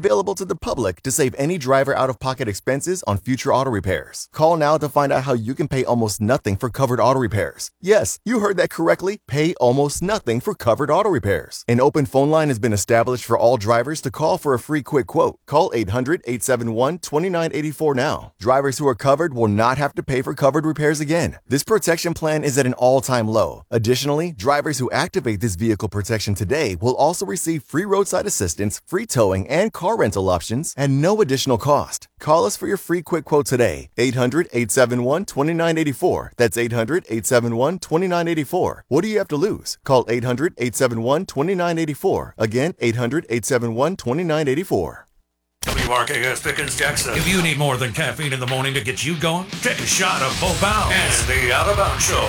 available to the public to save any driver out-of-pocket expenses on future auto repairs. Call now to find out how you can pay almost nothing for covered auto repairs. Yes, you heard that correctly. Pay almost nothing for covered auto repairs. An open phone line has been established for all drivers to call for a free quick quote. Call 800-871-2984 now. Drivers who are covered will not have to pay for covered repairs again. This protection plan is at an all-time low. Additionally, drivers who activate this vehicle protection today will also receive free roadside assistance, free towing, and car rental options at no additional cost. Call us for your free quick quote today. 800-871-2984. That's 800-871-2984. What do you have to lose? Call 800-871-2984. Again, 800-871-2984. WRKS Pickens Jackson. If you need more than caffeine in the morning to get you going, take a shot of Full Pound and the Out of Bounds Show.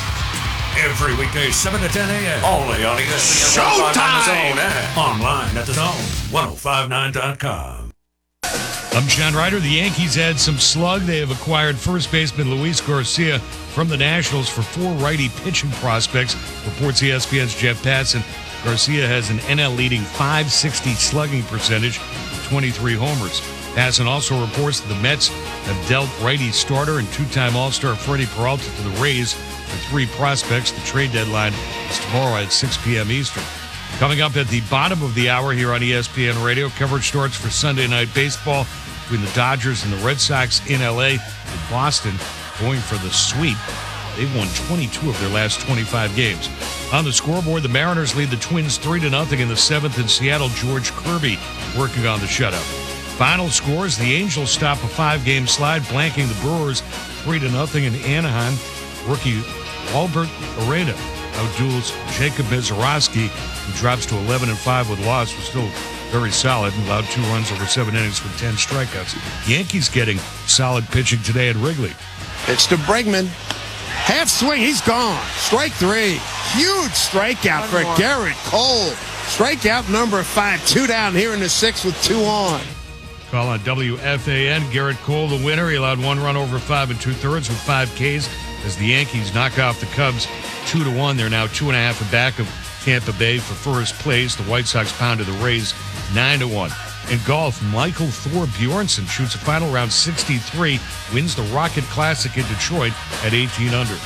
Every weekday, 7 to 10 a.m. Only on ESPN 1059 The Zone and online at thezone1059.com. I'm John Ryder. The Yankees had some slug. They have acquired first baseman Luis Garcia from the Nationals for 4 righty pitching prospects, reports ESPN's Jeff Passan. Garcia has an NL-leading .560 slugging percentage, 23 homers. Passan also reports that the Mets have dealt righty starter and 2-time All-Star Freddie Peralta to the Rays for 3 prospects. The trade deadline is tomorrow at 6 p.m. Eastern. Coming up at the bottom of the hour here on ESPN Radio, coverage starts for Sunday Night Baseball between the Dodgers and the Red Sox in L.A. and Boston going for the sweep. They've won 22 of their last 25 games. On the scoreboard, the Mariners lead the Twins 3-0 in the 7th in Seattle. George Kirby working on the shutout. Final scores, the Angels stop a 5-game slide, blanking the Brewers 3-0 in Anaheim. Rookie Albert Arena outduels Jacob Mezorowski, who drops to 11-5 with loss, was still very solid and allowed 2 runs over 7 innings with 10 strikeouts. Yankees getting solid pitching today at Wrigley. It's to Bregman. Half swing, he's gone. Strike 3. Huge strikeout for Garrett Cole. Strikeout number 5. 2 down here in the 6th with 2 on. Call on WFAN. Garrett Cole, the winner. He allowed 1 run over 5 2/3 with 5 Ks as the Yankees knock off the Cubs 2-1. They're now 2.5 back of Tampa Bay for first place. The White Sox pounded the Rays 9-1. In golf, Michael Thor Bjornsson shoots a final round 63, wins the Rocket Classic in Detroit at 18 under.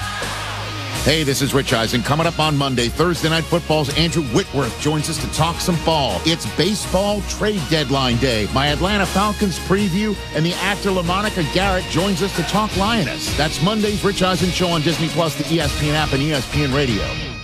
Hey, this is Rich Eisen. Coming up on Monday, Thursday Night Football's Andrew Whitworth joins us to talk some fall. It's baseball trade deadline day. My Atlanta Falcons preview, and the actor LaMonica Garrett joins us to talk Lioness. That's Monday's Rich Eisen Show on Disney Plus, the ESPN app, and ESPN Radio.